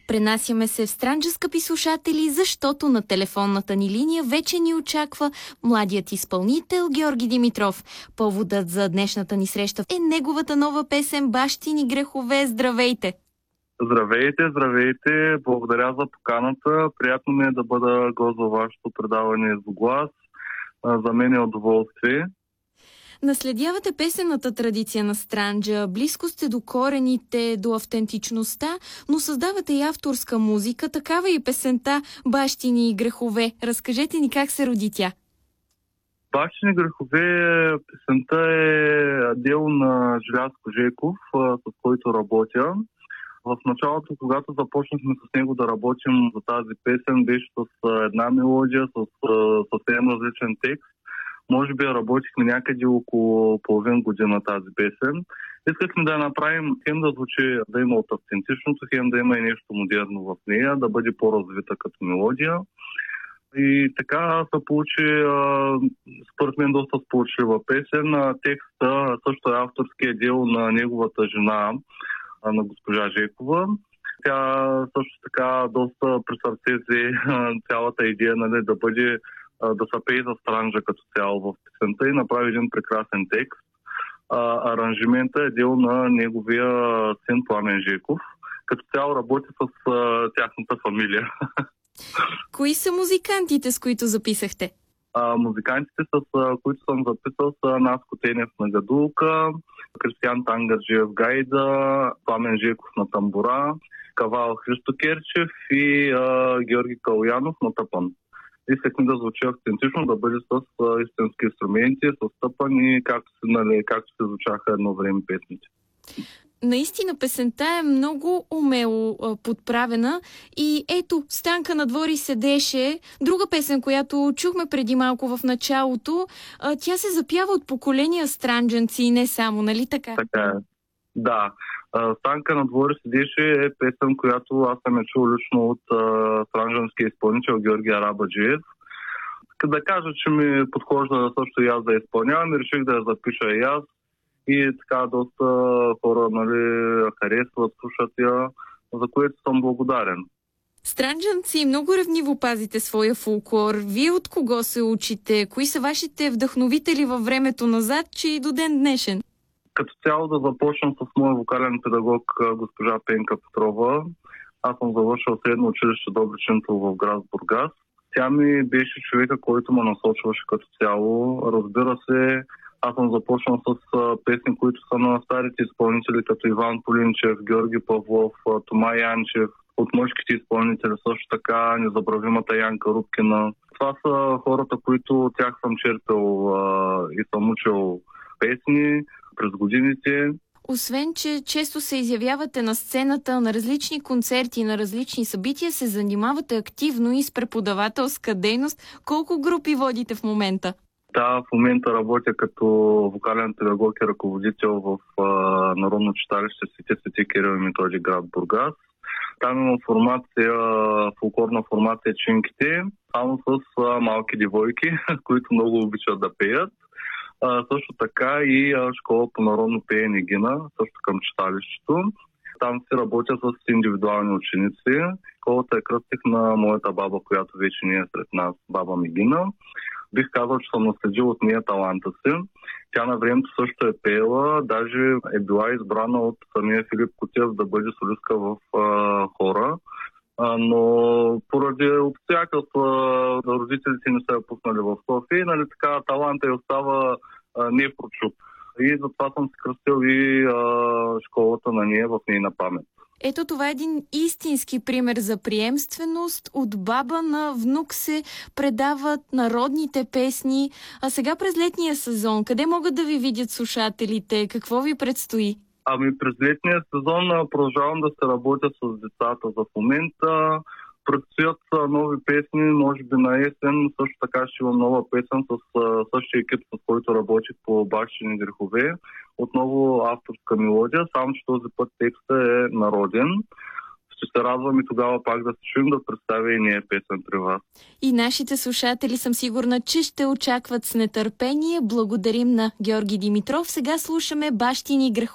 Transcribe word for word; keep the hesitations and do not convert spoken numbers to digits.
Пренасяме се в Странджа, скъпи слушатели, защото на телефонната ни линия вече ни очаква младият изпълнител Георги Димитров. Поводът за днешната ни среща е неговата нова песен «Бащини грехове». Здравейте! Здравейте, здравейте! Благодаря за поканата. Приятно ми е да бъда гост във вашето предаване «Звуглас». За мен е удоволствие. Наследявате песенната традиция на Странджа, близко сте до корените, до автентичността, но създавате и авторска музика, такава и песента «Бащини грехове». Разкажете ни как се роди тя. «Бащини грехове» песента е дело на Желязко Жеков, с който работя. В началото, когато започнахме с него да работим за тази песен, беше с една мелодия, с съвсем различен текст. Може би работихме някъде около половин година тази песен. Искахме да я направим, хем да звучи, да има от автентичното, хем да има и нещо модерно в нея, да бъде по-развита като мелодия. И така се получи, според мен, доста сполучлива песен. Текста също е авторския дел на неговата жена, на госпожа Жекова. Тя също така доста при сърце взе цялата идея, нали, да бъде да се пее за Странджа като цяло в песента и направи един прекрасен текст. А, аранжимента е дел на неговия син Пламен Жеков. Като цяло работи с а, тяхната фамилия. Кои са музикантите, с които записахте? А, музикантите, с а, които съм записал, са Наско Тенев на гадулка, Кристиян Тангарджиев гайда, Пламен Жеков на тамбура, Кавал Христо Керчев и а, Георги Калуянов на тъпан. Искахме да звучи автентично, да бъде с а, истински инструменти, с тъпан и както, нали, както се звучаха едно време песните. Наистина песента е много умело а, подправена и ето, Станка на двори седеше, друга песен, която чухме преди малко в началото, а, тя се запява от поколения странджанци и не само, нали така? Така е. Да. Станка на двори седеше е песен, която аз съм я чул лично от а, странджанския изпълнител Георги Арабаджиев. Да кажа, че ми подхожда също и аз да изпълнявам и реших да я запиша и аз. И така доста хора, нали, харесват, слушат я, за което съм благодарен. Странджанци, много ревниво пазите своя фолклор. Вие от кого се учите? Кои са вашите вдъхновители във времето назад, че и до ден днешен? Като цяло да започна с моя вокален педагог госпожа Пенка Петрова. Аз съм завършил средно училище Добриченто в град Бургас. Тя ми беше човека, който ме насочваше като цяло. Разбира се, аз съм започнал с песни, които са на старите изпълнители, като Иван Полинчев, Георги Павлов, Тома Янчев. От мъжките изпълнители също така незабравимата Янка Рубкина. Това са хората, които от тях съм черпил а, и съм учил песни през годините. Освен, че често се изявявате на сцената на различни концерти, на различни събития, се занимавате активно и с преподавателска дейност. Колко групи водите в момента? Да, в момента работя като вокален педагог и ръководител в а, Народно читалище Свети Свети Кирил и Методий, град Бургас. Там имам формация, фолклорна формация Чинките, само с а, малки девойки, които много обичат да пеят. А, също така и а, школа по народно пеене Гина, също към читалището. Там се работя с индивидуални ученици. Школата е кръстик на моята баба, която вече не е сред нас, баба Мигина. Бих казал, че съм наследил от нея таланта си. Тя на времето също е пеела, даже е била избрана от самия Филип Кутев да бъде солистка в а, хора. А, но поради обстоятелства родителите не са я пуснали в София, нали така таланта й остава а, не прочуп. И затова съм се кръстил и а, школата на нея в нейна памет. Ето това е един истински пример за приемственост. От баба на внук се предават народните песни. А сега през летния сезон, къде могат да ви видят слушателите? Какво ви предстои? Ами през летния сезон продължавам да се работя с децата за момента. Предстоят нови песни, може би на есен. Също така ще имам нова песен с същия екип, с който работих по Бащини грехове. Отново авторска мелодия, само че този път текстът е народен. Ще се радвам и тогава пак да се чуем да представя и нея песен при вас. И нашите слушатели съм сигурна, че ще очакват с нетърпение. Благодарим на Георги Димитров. Сега слушаме Бащини грехове.